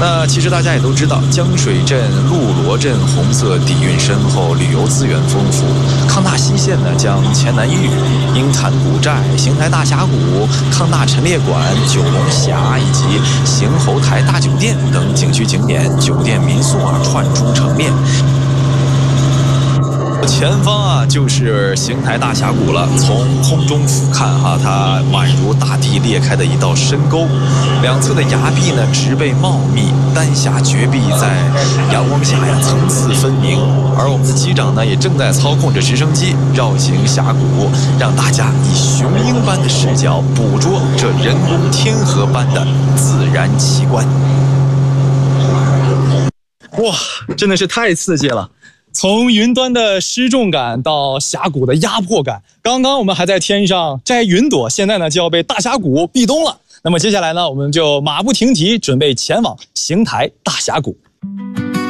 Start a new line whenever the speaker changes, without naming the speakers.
那其实大家也都知道，江水镇、陆罗镇红色底蕴深厚，旅游资源丰富。康大西线呢，将黔南一隅、鹰潭古寨、邢台大峡谷、康大陈列馆、九龙峡以及邢侯台大酒店等景区景点、酒店民宿串中成面。前方就是邢台大峡谷了。从空中俯瞰它宛如大地裂开的一道深沟，两侧的崖壁呢植被茂密，丹霞绝壁在阳光下层次分明。而我们的机长呢也正在操控着直升机绕行峡谷，让大家以雄鹰般的视角捕捉这人工天河般的自然奇观。哇，真的是太刺激了！从云端的失重感到峡谷的压迫感，刚刚我们还在天上摘云朵，现在呢就要被大峡谷壁咚了。那么接下来呢，我们就马不停蹄，准备前往邢台大峡谷。